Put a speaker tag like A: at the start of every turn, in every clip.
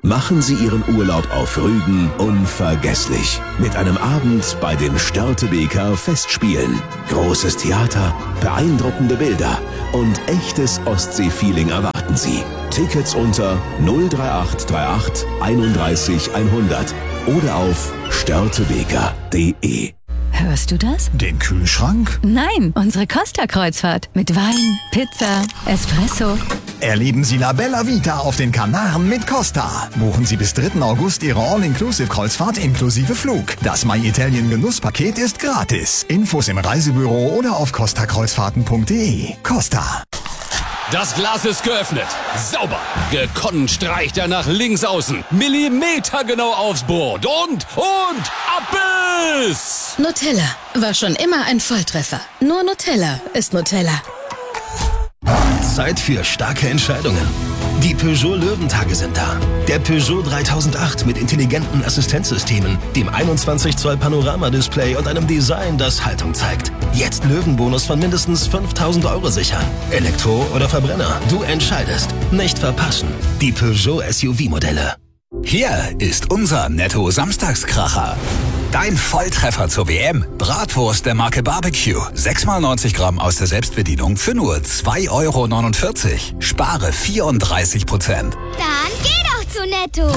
A: Machen Sie Ihren Urlaub auf Rügen unvergesslich. Mit einem Abend bei den Störtebeker Festspielen. Großes Theater, beeindruckende Bilder und echtes Ostsee-Feeling erwarten Sie. Tickets unter 03838 31 100 oder auf störtebeker.de.
B: Hörst du das?
C: Den Kühlschrank?
B: Nein, unsere Costa-Kreuzfahrt. Mit Wein, Pizza, Espresso.
C: Erleben Sie La Bella Vita auf den Kanaren mit Costa. Buchen Sie bis 3. August Ihre All-Inclusive-Kreuzfahrt inklusive Flug. Das My Italien Genusspaket ist gratis. Infos im Reisebüro oder auf costakreuzfahrten.de. Costa.
D: Das Glas ist geöffnet. Sauber. Gekonnt streicht er nach links außen. Millimetergenau aufs Board. Und ab ist!
E: Nutella war schon immer ein Volltreffer. Nur Nutella ist Nutella.
F: Zeit für starke Entscheidungen. Die Peugeot Löwentage sind da. Der Peugeot 3008 mit intelligenten Assistenzsystemen, dem 21 Zoll Panoramadisplay und einem Design, das Haltung zeigt. Jetzt Löwenbonus von mindestens 5.000 € sichern. Elektro oder Verbrenner, du entscheidest. Nicht verpassen. Die Peugeot SUV-Modelle.
G: Hier ist unser Netto-Samstagskracher. Dein Volltreffer zur WM. Bratwurst der Marke Barbecue. 6x90 Gramm aus der Selbstbedienung für nur 2,49 €. Spare 34%.
H: Dann geh doch zu Netto.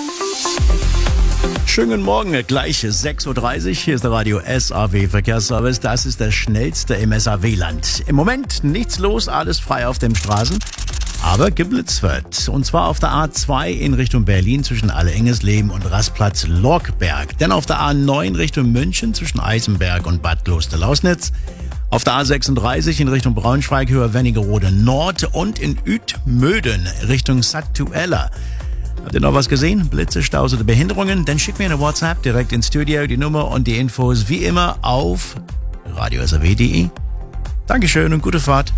I: Schönen Morgen, gleich 6:30 Uhr. Hier ist der Radio SAW Verkehrsservice. Das ist der schnellste im SAW-Land. Im Moment nichts los, alles frei auf den Straßen. Aber geblitzt wird. Und zwar auf der A2 in Richtung Berlin zwischen Alle-Engesleben und Rastplatz Lorkberg. Dann auf der A9 Richtung München zwischen Eisenberg und Bad Kloster-Lausnitz. Auf der A36 in Richtung Braunschweig, Höher Wernigerode Nord und in Uetmöden Richtung Sattuella. Habt ihr noch was gesehen? Blitze, Staus oder Behinderungen? Dann schickt mir eine WhatsApp direkt ins Studio, die Nummer und die Infos wie immer auf radiosaw.de. Dankeschön und gute Fahrt.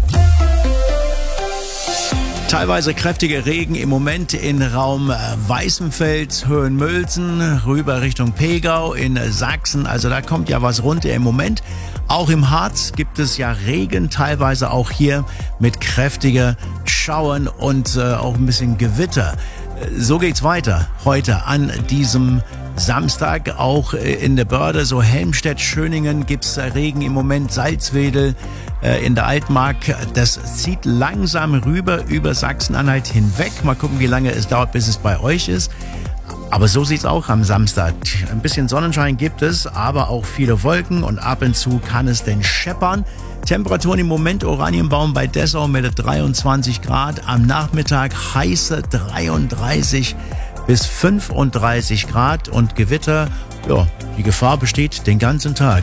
I: Teilweise kräftiger Regen im Moment in Raum Weißenfels, Höhenmülsen, rüber Richtung Pegau in Sachsen. Also da kommt ja was runter im Moment. Auch im Harz gibt es ja Regen, teilweise auch hier mit kräftiger Schauern und auch ein bisschen Gewitter. So geht's weiter heute an diesem Samstag. Auch in der Börde, so Helmstedt, Schöningen gibt's Regen im Moment, Salzwedel in der Altmark. Das zieht langsam rüber über Sachsen-Anhalt hinweg. Mal gucken, wie lange es dauert, bis es bei euch ist. Aber so sieht's auch am Samstag. Ein bisschen Sonnenschein gibt es, aber auch viele Wolken und ab und zu kann es denn scheppern. Temperaturen im Moment Oranienbaum bei Dessau mit 23 Grad. Am Nachmittag heiße 33 bis 35 Grad und Gewitter. Ja, die Gefahr besteht den ganzen Tag.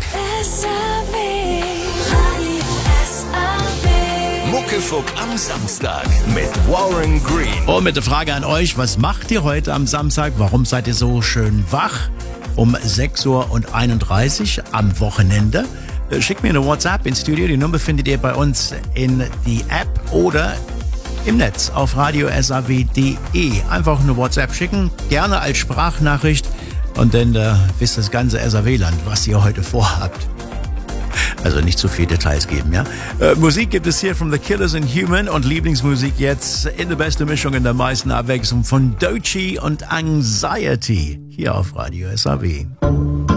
F: Muckefuck am Samstag mit Warren Green.
I: Und mit der Frage an euch, was macht ihr heute am Samstag? Warum seid ihr so schön wach? Um 6:31 Uhr am Wochenende. Schickt mir eine WhatsApp ins Studio. Die Nummer findet ihr bei uns in die App oder im Netz auf radiosaw.de. Einfach eine WhatsApp schicken, gerne als Sprachnachricht und dann wisst das ganze SAW-Land, was ihr heute vorhabt. Also nicht zu viel Details geben, ja? Musik gibt es hier von The Killers and Human und Lieblingsmusik jetzt in der besten Mischung in der meisten Abwechslung von Doechii und Anxiety hier auf Radio SAW.